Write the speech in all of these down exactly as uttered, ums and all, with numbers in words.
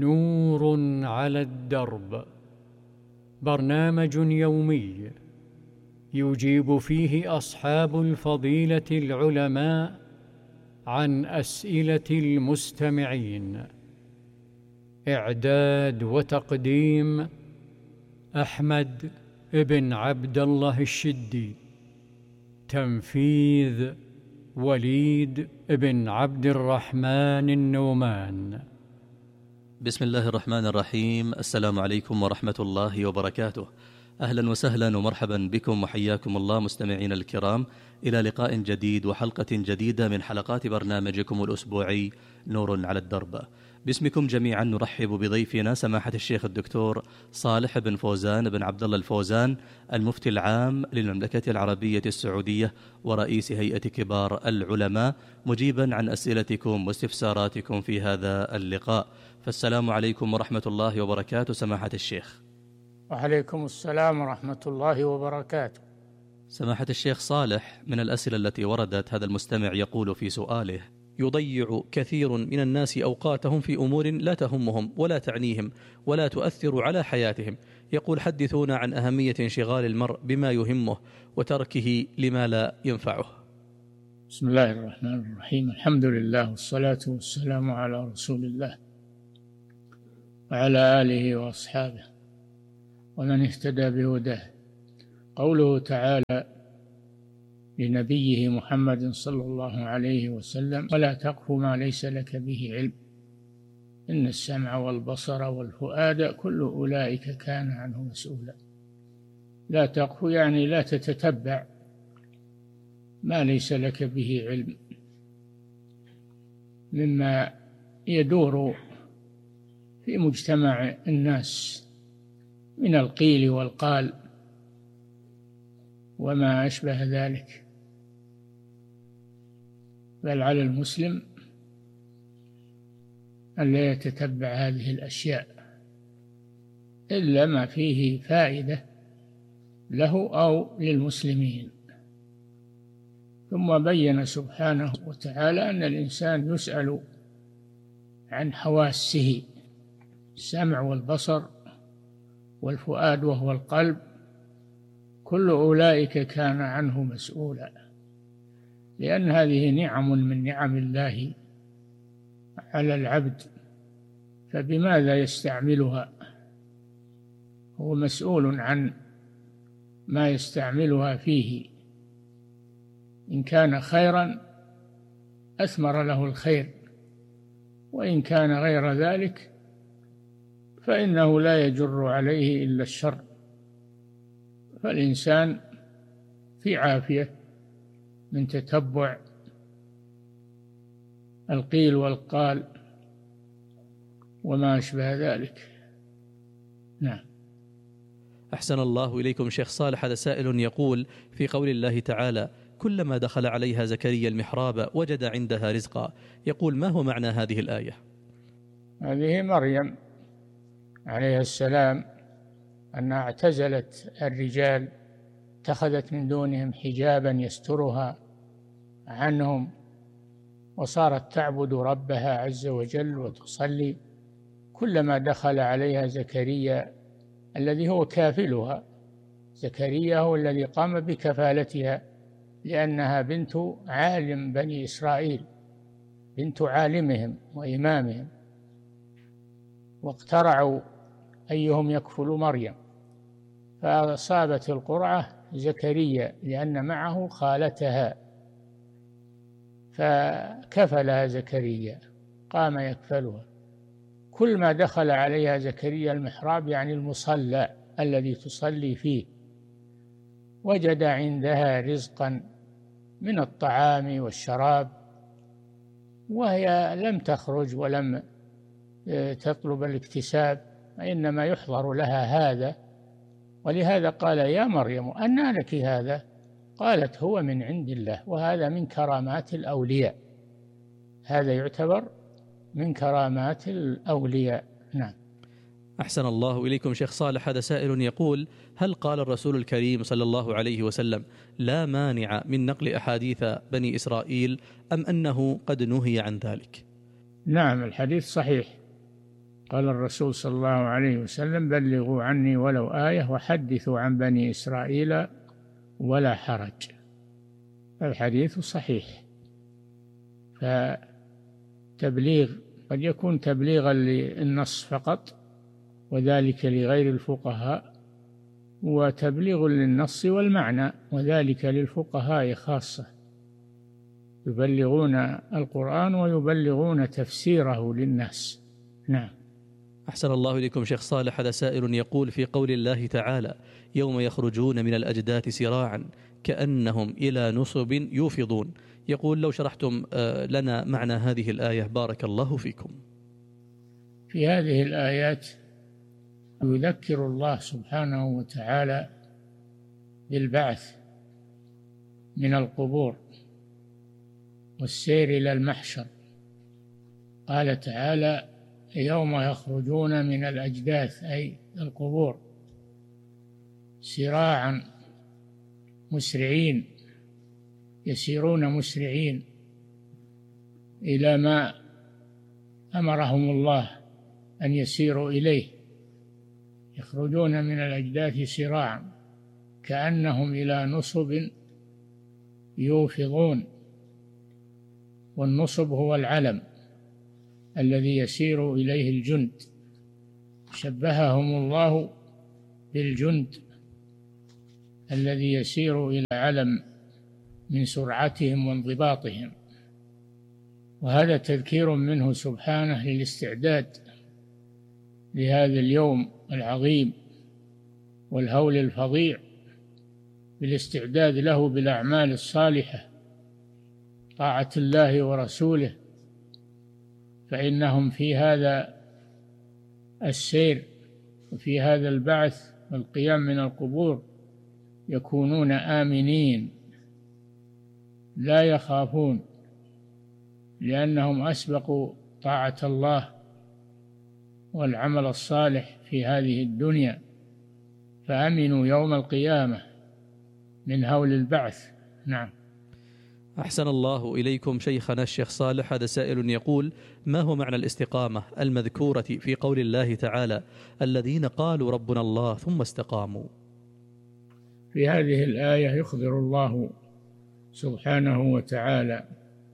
نور على الدرب، برنامج يومي يجيب فيه أصحاب الفضيلة العلماء عن أسئلة المستمعين. إعداد وتقديم أحمد بن عبد الله الشدي. تنفيذ وليد بن عبد الرحمن النومان. بسم الله الرحمن الرحيم. السلام عليكم ورحمة الله وبركاته. أهلا وسهلا ومرحبا بكم وحياكم الله مستمعين الكرام إلى لقاء جديد وحلقة جديدة من حلقات برنامجكم الأسبوعي نور على الدرب. باسمكم جميعا نرحب بضيفنا سماحة الشيخ الدكتور صالح بن فوزان بن عبد الله الفوزان، المفتي العام للمملكة العربية السعودية ورئيس هيئة كبار العلماء، مجيبا عن أسئلتكم واستفساراتكم في هذا اللقاء. فالسلام عليكم ورحمة الله وبركاته سماحة الشيخ. وعليكم السلام ورحمة الله وبركاته. سماحة الشيخ صالح، من الأسئلة التي وردت هذا المستمع يقول في سؤاله: يضيع كثير من الناس أوقاتهم في أمور لا تهمهم ولا تعنيهم ولا تؤثر على حياتهم. يقول: حدثونا عن أهمية انشغال المرء بما يهمه وتركه لما لا ينفعه. بسم الله الرحمن الرحيم. الحمد لله والصلاة والسلام على رسول الله وعلى آله وأصحابه ومن اهتدى بهداه. قوله تعالى لنبيه محمد صلى الله عليه وسلم: ولا تقف ما ليس لك به علم إن السمع والبصر والفؤاد كل أولئك كان عنه مسؤولا. لا تقف يعني لا تتتبع ما ليس لك به علم مما يدور في مجتمع الناس من القيل والقال وما أشبه ذلك، بل على المسلم أن لا يتتبع هذه الأشياء إلا ما فيه فائدة له أو للمسلمين. ثم بين سبحانه وتعالى أن الإنسان يسأل عن حواسه: السمع والبصر والفؤاد وهو القلب كل أولئك كان عنه مسؤولا، لأن هذه نعم من نعم الله على العبد، فبماذا يستعملها؟ هو مسؤول عن ما يستعملها فيه. إن كان خيرا أثمر له الخير، وإن كان غير ذلك فإنه لا يجر عليه إلا الشر. فالإنسان في عافية من تتبع القيل والقال وما أشبه ذلك. نعم. أحسن الله إليكم شيخ صالح. هذا سائل يقول: في قول الله تعالى: كلما دخل عليها زكريا المحراب وجد عندها رزقا، يقول: ما هو معنى هذه الآية؟ هذه مريم عليه السلام أنها اعتزلت الرجال، اتخذت من دونهم حجابا يسترها عنهم، وصارت تعبد ربها عز وجل وتصلي. كلما دخل عليها زكريا الذي هو كافلها، زكريا هو الذي قام بكفالتها لأنها بنت عالم بني إسرائيل، بنت عالمهم وإمامهم، واقترعوا أيهم يكفل مريم، فأصابت القرعة زكريا لأن معه خالتها، فكفلها زكريا، قام يكفلها. كل ما دخل عليها زكريا المحراب يعني المصلى الذي تصلي فيه وجد عندها رزقا من الطعام والشراب، وهي لم تخرج ولم تطلب الاكتساب، إنما يحضر لها هذا. ولهذا قال: يا مريم أنى لك هذا؟ قالت: هو من عند الله. وهذا من كرامات الأولياء، هذا يعتبر من كرامات الأولياء. نعم. أحسن الله إليكم شيخ صالح. هذا سائل يقول: هل قال الرسول الكريم صلى الله عليه وسلم: لا مانع من نقل أحاديث بني إسرائيل، أم أنه قد نهي عن ذلك؟ نعم، الحديث صحيح. قال الرسول صلى الله عليه وسلم: بلغوا عني ولو آية وحدثوا عن بني إسرائيل ولا حرج. الحديث صحيح. فتبليغ قد يكون تبليغا للنص فقط، وذلك لغير الفقهاء، وتبليغ للنص والمعنى، وذلك للفقهاء خاصة، يبلغون القرآن ويبلغون تفسيره للناس. نعم. أحسن الله إليكم شيخ صالح. هذا سائل يقول: في قول الله تعالى: يوم يخرجون من الأجداث سراعا كأنهم إلى نصب يوفضون، يقول لو شرحتم لنا معنى هذه الآية بارك الله فيكم. في هذه الآيات يذكر الله سبحانه وتعالى بالبعث من القبور والسير إلى المحشر. قال تعالى: يوم يخرجون من الأجداث، أي القبور، سراعا مسرعين، يسيرون مسرعين إلى ما أمرهم الله أن يسيروا إليه. يخرجون من الأجداث سراعا كأنهم إلى نصب يوفضون. والنصب هو العلم الذي يسير إليه الجند، شبههم الله بالجند الذي يسير إلى علم من سرعتهم وانضباطهم. وهذا تذكير منه سبحانه للاستعداد لهذا اليوم العظيم والهول الفظيع، بالاستعداد له بالأعمال الصالحة، طاعة الله ورسوله، فإنهم في هذا السير وفي هذا البعث والقيام من القبور يكونون آمنين لا يخافون، لأنهم أسبقوا طاعة الله والعمل الصالح في هذه الدنيا، فأمنوا يوم القيامة من هول البعث. نعم. أحسن الله إليكم شيخنا الشيخ صالح. هذا سائل يقول: ما هو معنى الاستقامة المذكورة في قول الله تعالى: الذين قالوا ربنا الله ثم استقاموا؟ في هذه الآية يخبر الله سبحانه وتعالى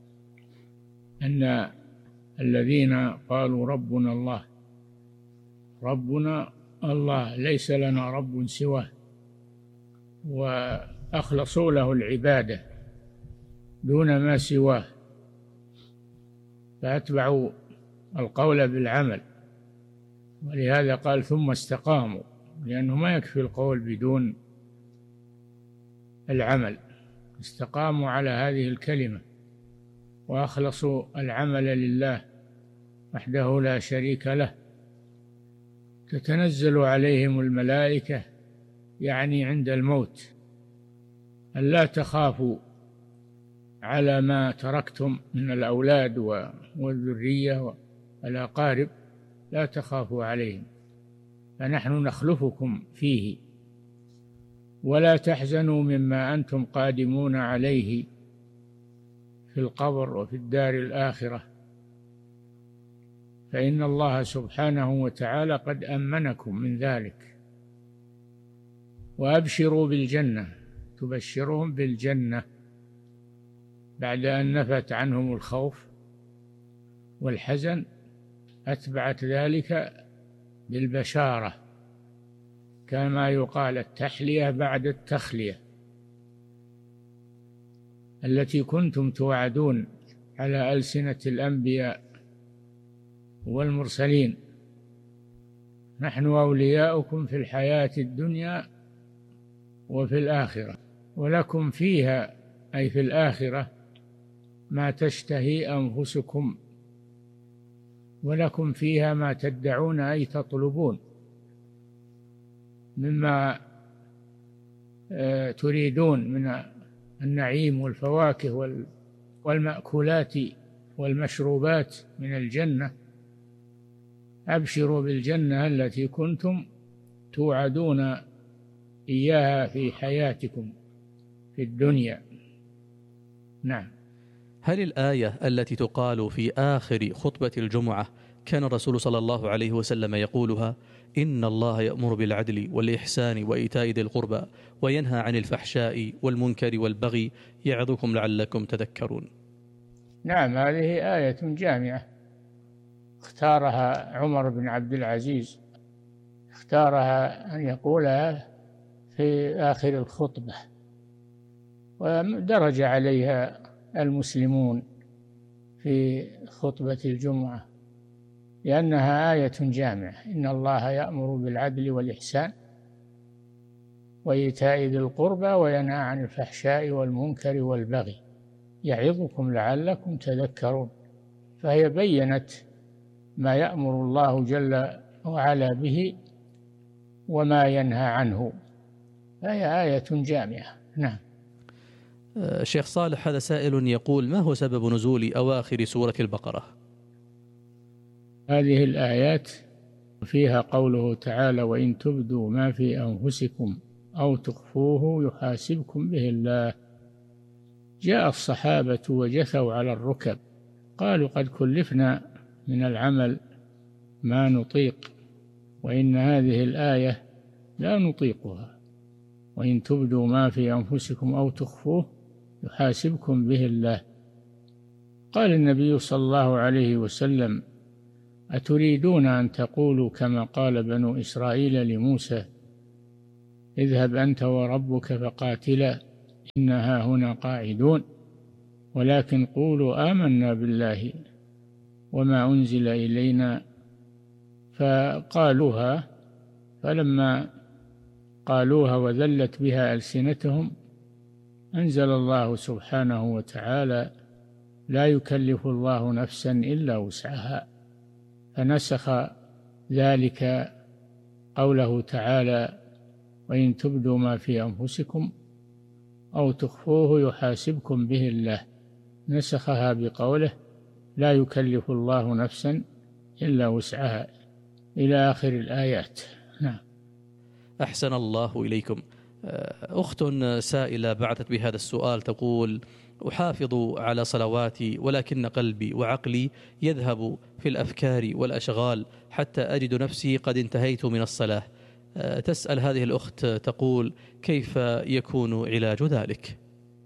أن الذين قالوا ربنا الله، ربنا الله ليس لنا رب سواه، وأخلصوا له العبادة دون ما سواه، فأتبعوا القول بالعمل. ولهذا قال ثم استقاموا، لأنه ما يكفي القول بدون العمل، استقاموا على هذه الكلمة وأخلصوا العمل لله وحده لا شريك له. تتنزل عليهم الملائكة، يعني عند الموت، ألا تخافوا على ما تركتم من الأولاد والذرية والأقارب، لا تخافوا عليهم فنحن نخلفكم فيه، ولا تحزنوا مما أنتم قادمون عليه في القبر وفي الدار الآخرة، فإن الله سبحانه وتعالى قد أمنكم من ذلك. وأبشروا بالجنة، تبشرهم بالجنة بعد أن نفت عنهم الخوف والحزن، أتبعت ذلك بالبشارة، كما يقال التحلية بعد التخلية التي كنتم توعدون على ألسنة الأنبياء والمرسلين: نحن أولياؤكم في الحياة الدنيا وفي الآخرة، ولكم فيها، أي في الآخرة، ما تشتهي أنفسكم، ولكم فيها ما تدعون، أي تطلبون مما تريدون من النعيم والفواكه والمأكولات والمشروبات من الجنة. أبشروا بالجنة التي كنتم توعدون إياها في حياتكم في الدنيا. نعم. هل الآية التي تقال في آخر خطبة الجمعة كان الرسول صلى الله عليه وسلم يقولها: إن الله يأمر بالعدل والإحسان وإيتاء ذي القربى وينهى عن الفحشاء والمنكر والبغي يعظكم لعلكم تذكرون. نعم، هذه آية جامعة اختارها عمر بن عبد العزيز، اختارها أن يقولها في آخر الخطبة، ودرج عليها المسلمون في خطبة الجمعة، لأنها آية جامعة: إن الله يأمر بالعدل والإحسان وإيتاء ذي القربى وينهى عن الفحشاء والمنكر والبغي يعظكم لعلكم تذكرون. فهي بيّنت ما يأمر الله جل وعلا به وما ينهى عنه، فهي آية جامعة. نعم. شيخ صالح، هذا سائل يقول: ما هو سبب نزول أواخر سورة البقرة؟ هذه الآيات فيها قوله تعالى: وإن تبدوا ما في أنفسكم أو تخفوه يحاسبكم به الله. جاء الصحابة وجثوا على الركب، قالوا: قد كلفنا من العمل ما نطيق، وإن هذه الآية لا نطيقها. وإن تبدوا ما في أنفسكم أو تخفوه يحاسبكم به الله. قال النبي صلى الله عليه وسلم: أتريدون أن تقولوا كما قال بنو إسرائيل لموسى: اذهب أنت وربك فقاتلا إنها هنا قاعدون، ولكن قولوا آمنا بالله وما أنزل إلينا. فقالوها، فلما قالوها وذلت بها ألسنتهم أنزل الله سبحانه وتعالى: لا يكلف الله نفسا إلا وسعها، فنسخ ذلك قوله تعالى: وإن تبدوا ما في أنفسكم أو تخفوه يحاسبكم به الله، نسخها بقوله: لا يكلف الله نفسا إلا وسعها، إلى آخر الآيات. نعم. أحسن الله إليكم. أخت سائلة بعثت بهذا السؤال تقول: أحافظ على صلواتي ولكن قلبي وعقلي يذهب في الأفكار والأشغال حتى أجد نفسي قد انتهيت من الصلاة. تسأل هذه الأخت تقول: كيف يكون علاج ذلك؟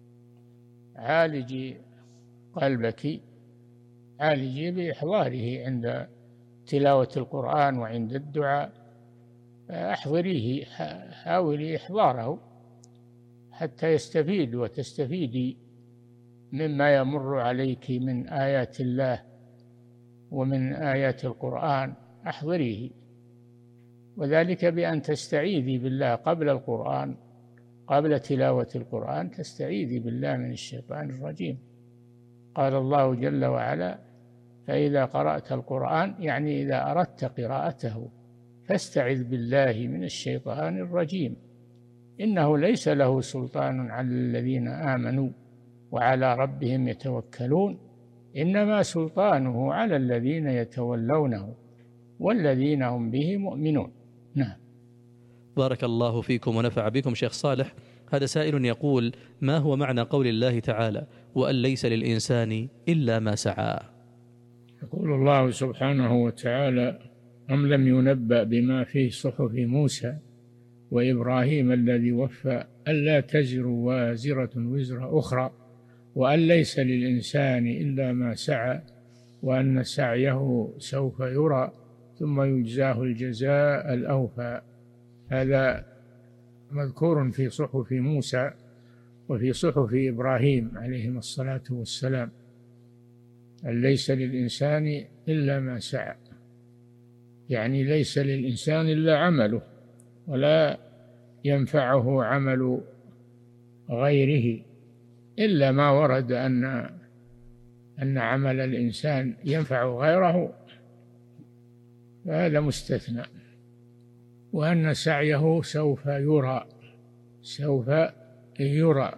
عالجي قلبك، عالجي بإحضاره عند تلاوة القرآن وعند الدعاء، أحضريه، حاولي إحضاره حتى يستفيد وتستفيدي مما يمر عليك من آيات الله ومن آيات القرآن. أحضريه، وذلك بأن تستعيذي بالله قبل القرآن، قبل تلاوة القرآن تستعيذي بالله من الشيطان الرجيم. قال الله جل وعلا: فإذا قرأت القرآن، يعني إذا أردت قراءته، فاستعذ بالله من الشيطان الرجيم، إنه ليس له سلطان على الذين آمنوا وعلى ربهم يتوكلون، إنما سلطانه على الذين يتولونه والذين هم به مؤمنون. نعم. بارك الله فيكم ونفع بكم. شيخ صالح، هذا سائل يقول: ما هو معنى قول الله تعالى: وأن ليس للإنسان إلا ما سعى؟ يقول الله سبحانه وتعالى: أم لم ينبأ بما في صحف موسى وإبراهيم الذي وفى ألا تزر وازرة وزر أخرى وأن ليس للإنسان إلا ما سعى وأن سعيه سوف يرى ثم يجزاه الجزاء الأوفى. هذا مذكور في صحف موسى وفي صحف إبراهيم عليهما الصلاة والسلام: أن ليس للإنسان إلا ما سعى، يعني ليس للإنسان إلا عمله، ولا ينفعه عمل غيره إلا ما ورد أن أن عمل الإنسان ينفع غيره، فهذا مستثنى. وأن سعيه سوف يرى، سوف يرى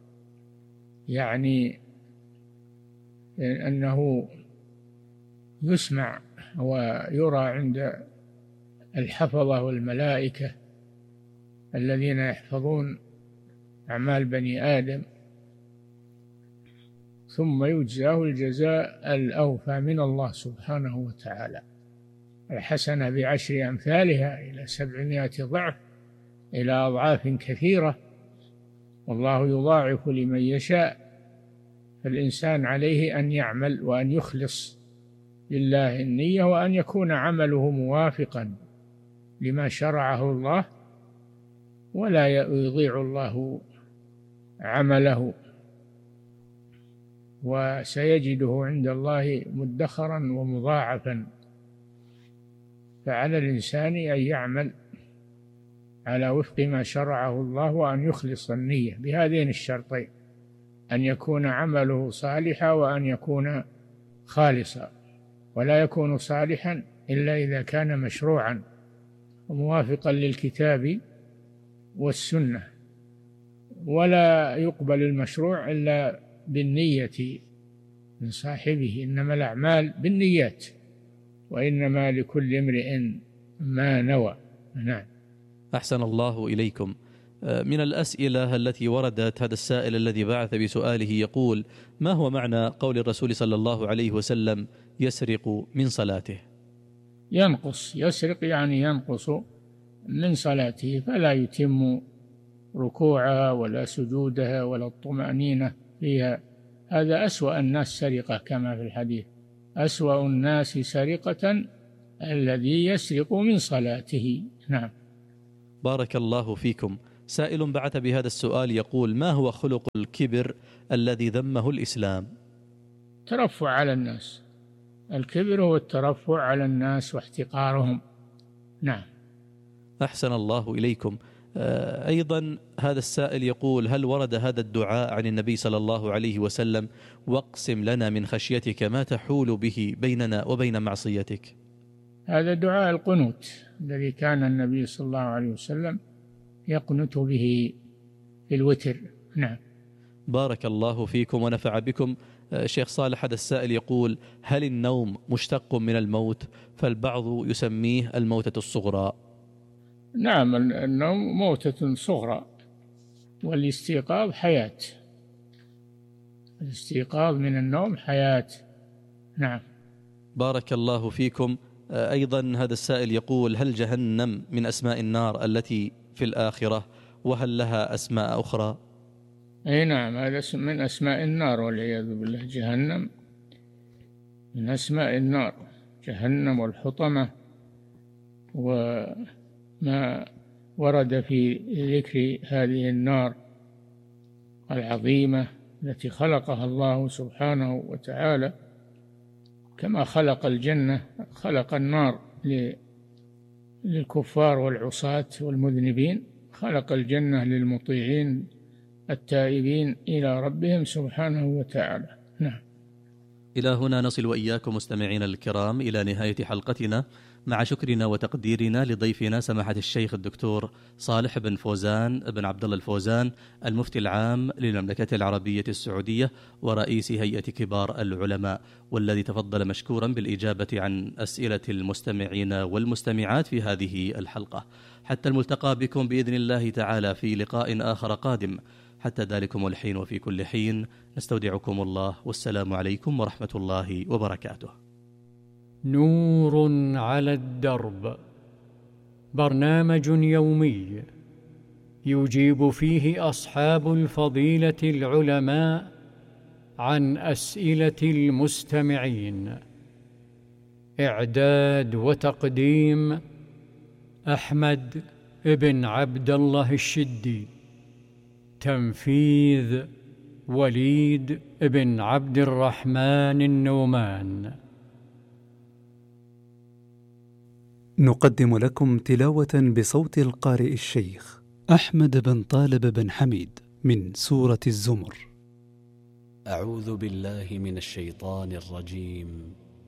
يعني أنه يسمع ويرى عند الحفظة والملائكة الذين يحفظون أعمال بني آدم، ثم يجزاه الجزاء الأوفى من الله سبحانه وتعالى. الحسنة بعشر أمثالها إلى سبعمائة ضعف، إلى أضعاف كثيرة، والله يضاعف لمن يشاء. فالإنسان عليه أن يعمل وأن يخلص لله النية، وأن يكون عمله موافقا لما شرعه الله، ولا يضيع الله عمله، وسيجده عند الله مدخرا ومضاعفا. فعلى الإنسان أن يعمل على وفق ما شرعه الله، وأن يخلص النية بهذين الشرطين: أن يكون عمله صالحا، وأن يكون خالصا. ولا يكون صالحا إلا إذا كان مشروعا وموافقا للكتاب والسنة، ولا يقبل المشروع إلا بالنية من صاحبه. إنما الأعمال بالنيات، وإنما لكل امرئ ما نوى. نعم. أحسن الله إليكم. من الأسئلة التي وردت، هذا السائل الذي بعث بسؤاله يقول: ما هو معنى قول الرسول صلى الله عليه وسلم يسرق من صلاته؟ ينقص، يسرق يعني ينقص من صلاته، فلا يتم ركوعها ولا سجودها ولا الطمأنينة فيها. هذا أسوأ الناس سرقة، كما في الحديث: أسوأ الناس سرقة الذي يسرق من صلاته. نعم. بارك الله فيكم. سائل بعث بهذا السؤال يقول: ما هو خلق الكبر الذي ذمه الإسلام؟ ترفع على الناس. الكبر هو الترفع على الناس واحتقارهم. نعم. أحسن الله إليكم. أيضا هذا السائل يقول: هل ورد هذا الدعاء عن النبي صلى الله عليه وسلم: واقسم لنا من خشيتك ما تحول به بيننا وبين معصيتك؟ هذا دعاء القنوت الذي كان النبي صلى الله عليه وسلم يقنت به في الوتر. نعم. بارك الله فيكم ونفع بكم. شيخ صالح، هذا السائل يقول: هل النوم مشتق من الموت؟ فالبعض يسميه الموتة الصغرى. نعم، النوم موتة صغرى، والاستيقاظ حياة. الاستيقاظ من النوم حياة. نعم. بارك الله فيكم. أيضا هذا السائل يقول: هل جهنم من أسماء النار التي في الآخرة، وهل لها أسماء أخرى؟ أي نعم، هذا من أسماء النار والعياذ بالله. جهنم من أسماء النار، جهنم والحطمة، وما ورد في ذكر هذه النار العظيمة التي خلقها الله سبحانه وتعالى. كما خلق الجنة خلق النار للكفار والعصاة والمذنبين، خلق الجنة للمطيعين التائبين إلى ربهم سبحانه وتعالى. نعم. إلى هنا نصل وإياكم مستمعينا الكرام إلى نهاية حلقتنا، مع شكرنا وتقديرنا لضيفنا سماحة الشيخ الدكتور صالح بن فوزان بن عبد الله الفوزان، المفتي العام للمملكة العربية السعودية ورئيس هيئة كبار العلماء، والذي تفضل مشكورا بالإجابة عن أسئلة المستمعين والمستمعات في هذه الحلقة. حتى الملتقى بكم بإذن الله تعالى في لقاء آخر قادم. حتى ذلكم الحين وفي كل حين نستودعكم الله، والسلام عليكم ورحمة الله وبركاته. نور على الدرب، برنامج يومي يجيب فيه أصحاب الفضيلة العلماء عن أسئلة المستمعين. إعداد وتقديم أحمد بن عبد الله الشدي. تنفيذ وليد بن عبد الرحمن النومان. نقدم لكم تلاوة بصوت القارئ الشيخ أحمد بن طالب بن حميد من سورة الزمر. أعوذ بالله من الشيطان الرجيم.